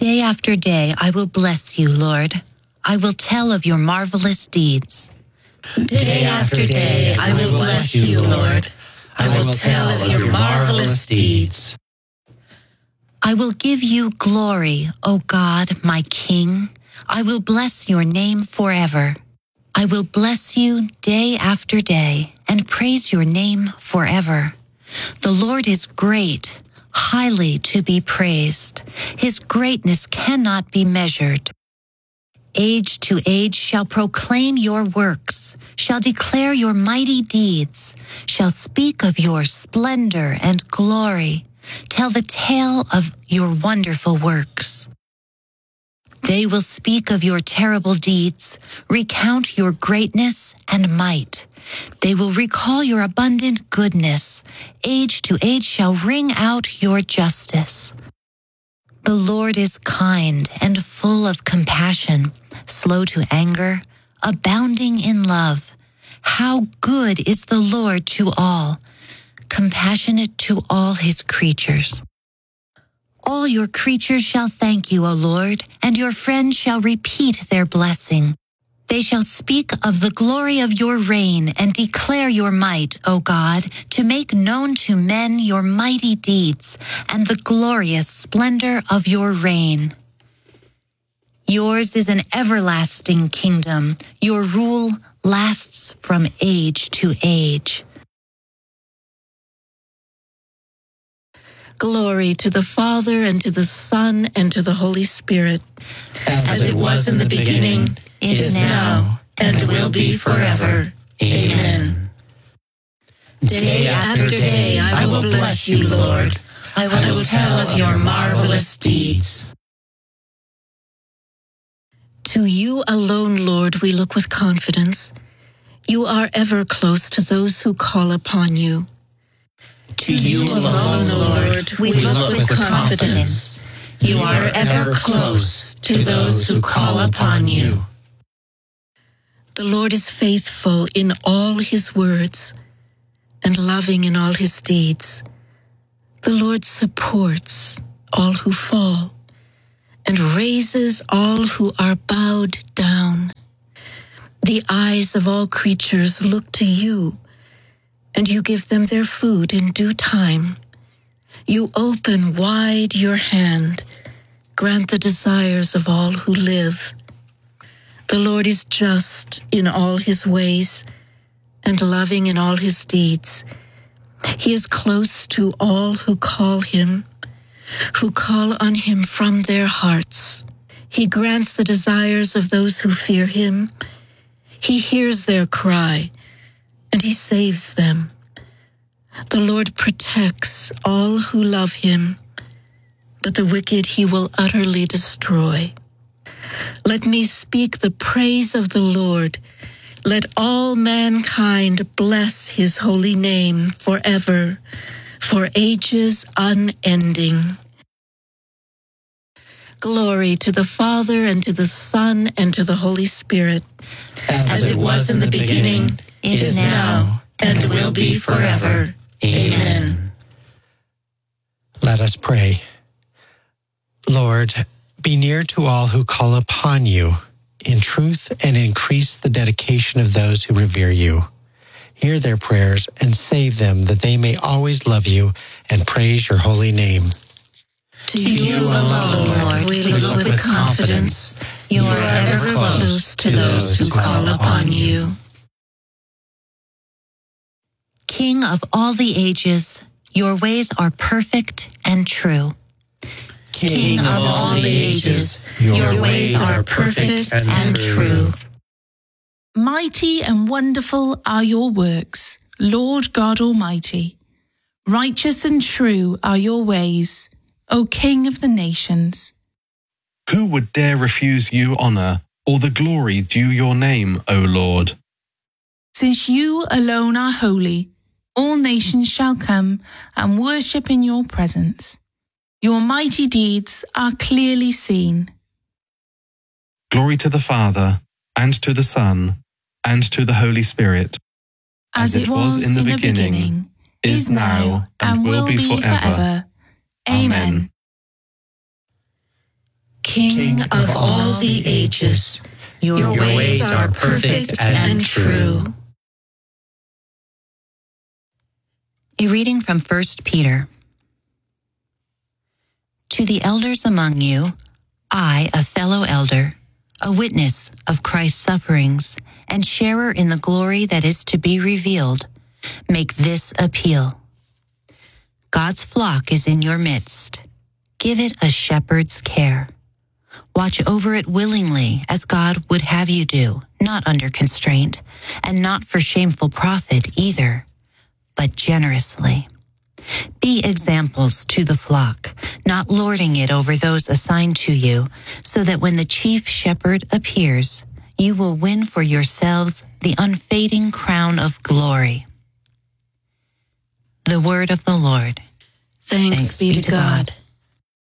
Day after day I will bless you, Lord. I will tell of your marvelous deeds. Day after day I will bless you, Lord. I will tell of your marvelous deeds. I will give you glory, O God, my King. I will bless your name forever. I will bless you day after day and praise your name forever. The Lord is great, highly to be praised. His greatness cannot be measured. Age to age shall proclaim your works, shall declare your mighty deeds, shall speak of your splendor and glory, tell the tale of your wonderful works. They will speak of your terrible deeds, recount your greatness and might. They will recall your abundant goodness. Age to age shall ring out your justice. The Lord is kind and full of compassion, slow to anger, abounding in love. How good is the Lord to all, compassionate to all his creatures. All your creatures shall thank you, O Lord, and your friends shall repeat their blessing. They shall speak of the glory of your reign and declare your might, O God, to make known to men your mighty deeds and the glorious splendor of your reign. Yours is an everlasting kingdom. Your rule lasts from age to age. Glory to the Father, and to the Son, and to the Holy Spirit. As it was in the beginning, is now, and will be forever. Amen. Day after day I will bless you, Lord. I will tell of your marvelous deeds. To you alone, Lord, we look with confidence. You are ever close to those who call upon you. To you alone, Lord, we look with confidence. You are ever close to those who call upon you. The Lord is faithful in all his words and loving in all his deeds. The Lord supports all who fall and raises all who are bowed down. The eyes of all creatures look to you, and you give them their food in due time. You open wide your hand, grant the desires of all who live. The Lord is just in all his ways and loving in all his deeds. He is close to all who call on him from their hearts. He grants the desires of those who fear him. He hears their cry, and he saves them. The Lord protects all who love him, but the wicked he will utterly destroy. Let me speak the praise of the Lord. Let all mankind bless his holy name forever, for ages unending. Glory to the Father, and to the Son, and to the Holy Spirit. As it was in the beginning, is now, and will be forever. Amen. Let us pray. Lord, be near to all who call upon you in truth, and increase the dedication of those who revere you. Hear their prayers and save them, that they may always love you and praise your holy name. To you alone, Lord, we look with confidence. You are ever close to those who call upon you. King of all the ages, your ways are perfect and true. King of all the ages, your ways are perfect and true. Mighty and wonderful are your works, Lord God Almighty. Righteous and true are your ways, O King of the nations. Who would dare refuse you honor, or the glory due your name, O Lord? Since you alone are holy, all nations shall come and worship in your presence. Your mighty deeds are clearly seen. Glory to the Father, and to the Son, and to the Holy Spirit. As it was in the beginning, is now, and will be forever. Amen. King of all the ages, your ways are perfect and true. A reading from 1 Peter. To the elders among you, I, a fellow elder, a witness of Christ's sufferings, and sharer in the glory that is to be revealed, make this appeal. God's flock is in your midst. Give it a shepherd's care. Watch over it willingly, as God would have you do, not under constraint, and not for shameful profit either, but generously. Be examples to the flock, not lording it over those assigned to you, so that when the chief shepherd appears, you will win for yourselves the unfading crown of glory. The word of the Lord. Thanks be to God.